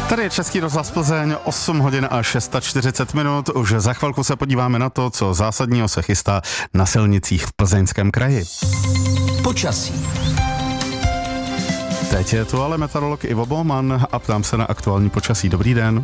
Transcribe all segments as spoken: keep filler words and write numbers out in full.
Tady je Český rozhlas Plzeň, osm hodin a čtyřicet šest minut. Už za chvilku se podíváme na to, co zásadního se chystá na silnicích v Plzeňském kraji. Počasí. Teď je tu ale meteorolog Ivo Bohman a ptám se na aktuální počasí. Dobrý den.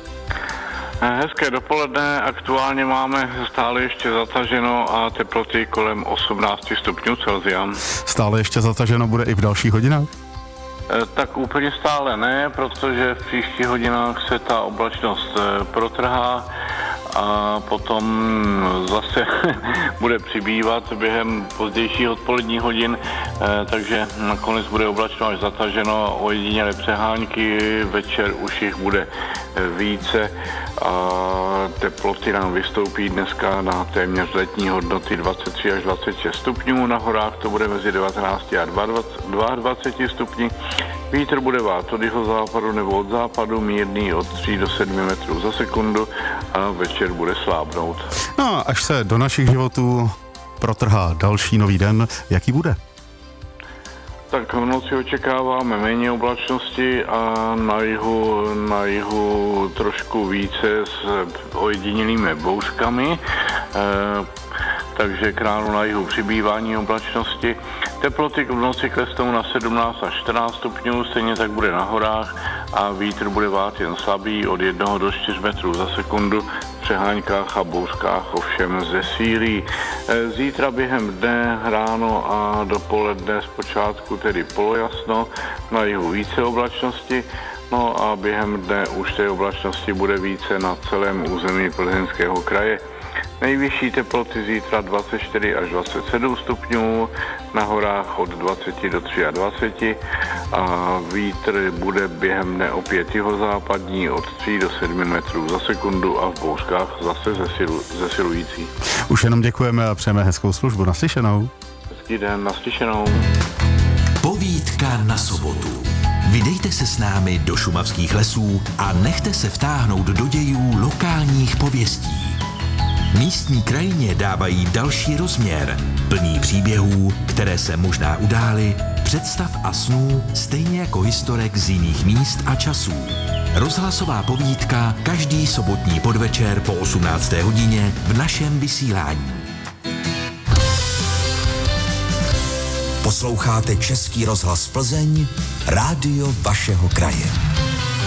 Hezké dopoledne, aktuálně máme stále ještě zataženo a teploty kolem osmnáct stupňů Celsia. Stále ještě zataženo bude i v dalších hodinách? Tak úplně stále ne, protože v příštích hodinách se ta oblačnost protrhá a potom zase bude přibývat během pozdějších odpoledních hodin, takže nakonec bude oblačno až zataženo, ojedinělé přehánky, večer už jich bude více a teploty nám vystoupí dneska na téměř letní hodnoty dvacet tři až dvacet šest stupňů, na horách to bude mezi devatenáct a dvacet dva stupni. Vítr bude vát od jihozápadu nebo od západu, mírný od tří do sedmi metrů za sekundu a večer bude slábnout. No a až se do našich životů protrhá další nový den, jaký bude? Tak v noci očekáváme méně oblačnosti a na jihu, na jihu trošku více s ojedinělými bouřkami, e, takže k ránu na jihu přibývání oblačnosti. Teploty v noci klesnou na sedmnáct až čtrnáct stupňů, stejně tak bude na horách a vítr bude vát jen slabý od jednoho do čtyř metrů za sekundu, v přeháňkách a bouřkách ovšem zesílí. Zítra během dne, ráno a dopoledne zpočátku tedy polojasno, na jihu více oblačnosti, no a během dne už té oblačnosti bude více na celém území Plzeňského kraje. Nejvyšší teploty zítra dvacet čtyři až dvacet sedm stupňů, na horách od dvacet do dvacet tři a vítr bude během dne opět jihozápadní od tří do sedmi metrů za sekundu a v bouřkách zase zesilu, zesilující. Už jenom děkujeme a přejeme hezkou službu. Naslyšenou. Hezký den, naslyšenou. Povídka na sobotu. Vydejte se s námi do šumavských lesů a nechte se vtáhnout do dějů lokálních pověstí. Místní krajině dávají další rozměr, plný příběhů, které se možná udály, představ a snů, stejně jako historek z jiných míst a časů. Rozhlasová povídka každý sobotní podvečer po osmnácté hodině v našem vysílání. Posloucháte Český rozhlas Plzeň, rádio vašeho kraje.